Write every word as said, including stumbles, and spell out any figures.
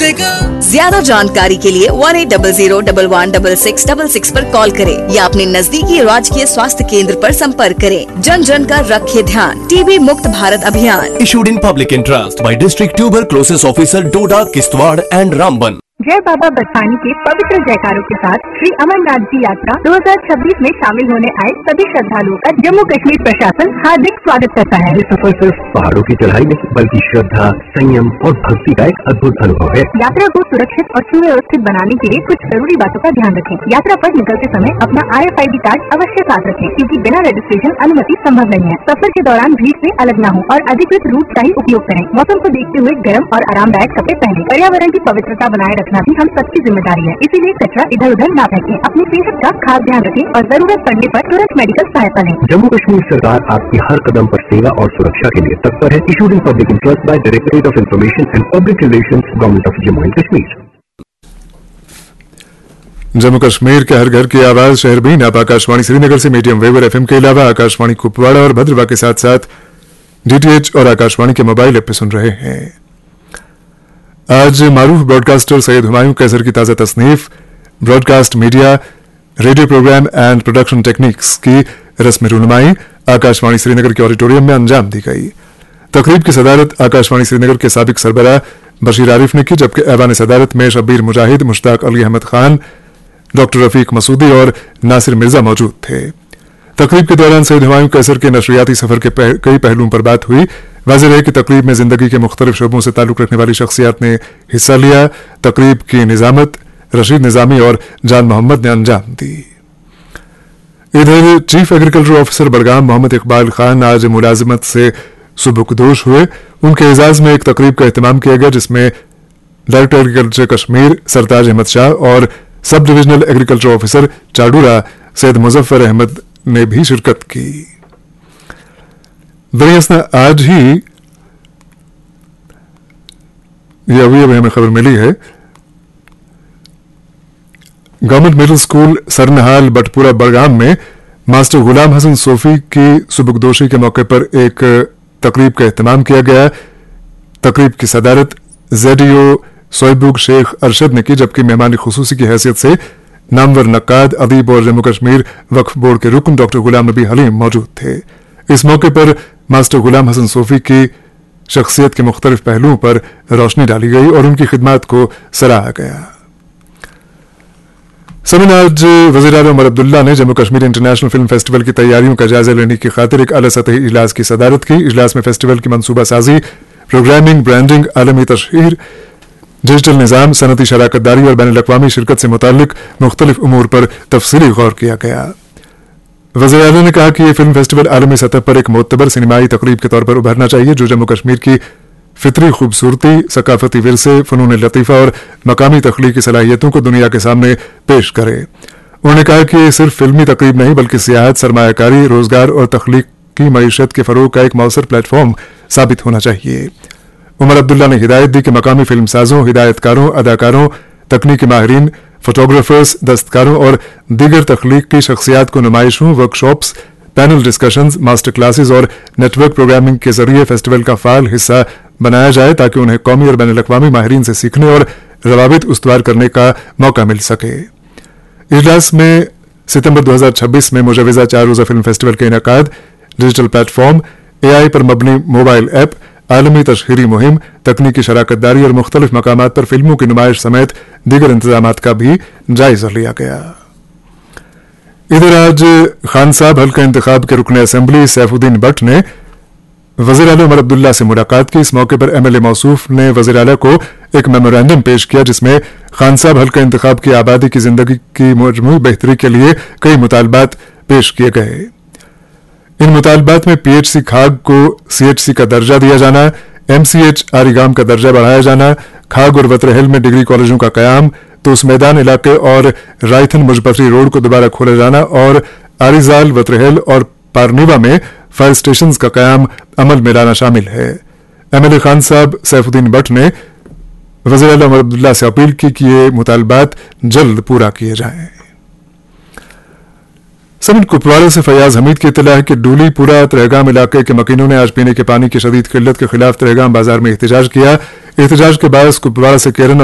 बरसेगा। ज्यादा जानकारी के लिए one eight double zero double one double six double six पर कॉल करें या अपने नजदीकी राजकीय स्वास्थ्य केंद्र पर संपर्क करें। जन जन का रखे ध्यान, टीबी मुक्त भारत अभियान। Issued in public interest by District Tuberculosis Officer Doda, Kishtwad and Ramban। जय बाबा बरसानी के पवित्र जयकारों के साथ श्री अमरनाथ जी यात्रा दो हज़ार छब्बीस में शामिल होने आए सभी श्रद्धालुओं का जम्मू कश्मीर प्रशासन हार्दिक स्वागत करता है। ये सफर सिर्फ पहाड़ों की चढ़ाई नहीं बल्कि श्रद्धा, संयम और भक्ति का एक अद्भुत अनुभव है। यात्रा को सुरक्षित और सुव्यवस्थित बनाने के लिए कुछ जरूरी बातों का ध्यान रखें। यात्रा पर निकलते समय अपना I F I D card अवश्य साथ रखें, क्योंकि बिना रजिस्ट्रेशन अनुमति संभव नहीं है। सफर के दौरान भीड़ से अलग न हो और अधिकृत रूट का ही उपयोग करें। मौसम को देखते हुए गर्म और आरामदायक कपड़े पहने। पर्यावरण की पवित्रता बनाए रखना भी हम सबकी जिम्मेदारी है, इसीलिए कचरा इधर उधर ना फेंकें। अपनी सेहत का खास ध्यान रखें और जरूरत पड़ने पर तुरंत मेडिकल सहायता लें। जम्मू कश्मीर सरकार आपकी हर कदम पर सेवा और सुरक्षा के लिए तत्पर है। Issued in public interest by directorate of information and public relations, government of Jammu and Kashmir. Jammu Kashmir के हर घर की आवाज शहर बीन आप आकाशवाणी श्रीनगर से मीडियम वेव और एफएम के अलावा आकाशवाणी कुपवाड़ा और भद्रवा के साथ साथ डीटीएच और आकाशवाणी के मोबाइल ऐप पे सुन रहे हैं। आज मारूफ ब्रॉडकास्टर सैयद हुमायूं कैसर की ताज़ा तसनीफ broadcast media, radio programme and production techniques की रस्मी रुनुमाई आकाशवाणी श्रीनगर के ऑडिटोरियम में अंजाम दी गई। तकरीब की सदारत आकाशवाणी श्रीनगर के साबिक सरबराह बशीर आरिफ ने की, जबकि ऐवान सदारत में शब्बीर मुजाहिद, मुश्ताक अली अहमद खान, डॉक्टर रफीक मसूदी और नासिर मिर्जा मौजूद थे। तकरीब के दौरान सैयद हुमायूं कैसर के नशरियाती सफर के पह, कई पहलुओं पर बात हुई। वाज़ेह है कि तकरीब में जिंदगी के मुख्तलिफ शोबों से ताल्लुक रखने वाली शख्सियात ने हिस्सा लिया। तकरीब की निजामत रशीद निजामी और जान मोहम्मद ने अंजाम दी। इधर chief agriculture officer Budgam Mohammad Iqbal Khan आज मुलाजिमत से सुबुकदोश हुए। उनके एजाज में एक तकरीब का एहतमाम किया गया, जिसमें डायरेक्टर एग्रीकल्चर कश्मीर सरताज अहमद शाह और sub divisional agriculture officer Chadoora Syed Muzaffar Ahmad ने भी शिरकत की। दरियासना आज ही ये अभी अभी हमें खबर मिली है, गवर्नमेंट मिडिल स्कूल सरनहाल बटपुरा बड़गाम में मास्टर गुलाम हसन सोफी की सुबुकदोशी के मौके पर एक तकरीब का एहतमाम किया गया। तकरीब की सदारत जेडीओ सोयबुग शेख अरशद ने की, जबकि मेहमान खुसूसी की हैसियत से नामवर नक्काद, अदीब और जम्मू कश्मीर वक्फ बोर्ड के रुकन डॉक्टर गुलाम नबी हलीम मौजूद थे। इस मौके पर मास्टर गुलाम हसन सोफी की शख्सियत के मुख्तलिफ पहलुओं पर रोशनी डाली गई और उनकी खिदमात को सराहा गया। समिन आज वज़ीर आज़म उमर अब्दुल्ला ने Jammu Kashmir international film festival की तैयारियों का जायजा लेने की खातिर एक आला सतही इजलास की सदारत की। इजलास में फेस्टिवल की मनसूबा साजी, प्रोग्रामिंग, ब्रांडिंग, आलमी तशहीर, डिजिटल निज़ाम, सनती शराकतदारी और बैन अल-अक़वामी शिरकत से मुताल्लिक मुख्तलिफ उमूर पर तफसीली गौर किया गया। वज़ीर आज़म ने कहा कि यह फिल्म फेस्टिवल आलमी सतह पर एक मोतबर सिनेमाई तकरीब के तौर पर उभरना चाहिए, जो जम्मू कश्मीर की फितरी खूबसूरती, सकाफती विरसे, फनून लतीफ़ा और मकामी तख्लीकी सलाहियतों को दुनिया के सामने पेश करे। उन्होंने कहा कि यह सिर्फ फिल्मी तकरीब नहीं बल्कि सियाहत, सरमायाकारी, रोजगार और तख्लीकी मईशत के फरोग का एक मौसर प्लेटफॉर्म साबित होना चाहिए। उमर अब्दुल्ला ने हिदायत दी कि मकामी फिल्म साजों, हिदायतकारों, अदाकारों, तकनीकी माहिरीन, फोटोग्राफर्स, दस्तकारों और दीगर तख्लीकी शख्सियात को नुमाइशों, workshops, panel discussions, master classes और नेटवर्क प्रोग्रामिंग के जरिए फेस्टिवल का फाल हिस्सा बनाया जाए, ताकि उन्हें कौमी और बैन अल-अक़वामी माहिरीन से सीखने और रवाबित उस्तवार करने का मौका मिल सके। इजलास में सितंबर दो हज़ार छब्बीस में मुजवज़ा चार रोज़ा फिल्म फेस्टिवल का इनेकाद, डिजिटल प्लेटफॉर्म, एआई पर मबनी मोबाइल ऐप, आलमी तशहीरी मुहिम, तकनीकी शराकतदारी और मुख्तलिफ मकामात पर फिल्मों की नुमाइश समेत दीगर इंतजामात का भी जायजा लिया गया। इधर आज खान साहब हल्का इंतखाब के रुकन असेंबली सैफुद्दीन भट्ट ने वज़ीर आला उमर अब्दुल्ला से मुलाकात की। इस मौके पर एमएलए मौसूफ ने वज़ीर आला को एक मेमोरेंडम पेश किया, जिसमें खान साहब हल्का इंतखाब की आबादी की जिंदगी की मजमूई बेहतरी के लिए कई मुतालबात पेश किए गए। इन मुतालबात में पीएचसी खाग को सीएचसी का दर्जा दिया जाना, एमसीएच आरीगाम का दर्जा बढ़ाया जाना, खाग और वतरहेल में डिग्री कॉलेजों का कयाम, तो उस मैदान इलाके और रायथन मुजपथरी रोड को दोबारा खोला जाना और आरिजाल, वतरहेल और पारनीवा में फायर स्टेशन का कयाम अमल में लाना शामिल है। एमएलए खान साहब सैफुद्दीन भट्ट ने वज़ीर आला उमर अब्दुल्ला से अपील की कि ये मुतालबात जल्द पूरा किए जाएं। समिट कुपवाड़ा से फयाज हमीद की इत्तला है कि डूलीपुरा तरहेगाम इलाके के मकीनों ने आज पीने के पानी की शदीद किल्लत के खिलाफ तरहेगाम बाजार में एहतजाज किया। एहतजाज के बाद कुपवाड़ा से केरन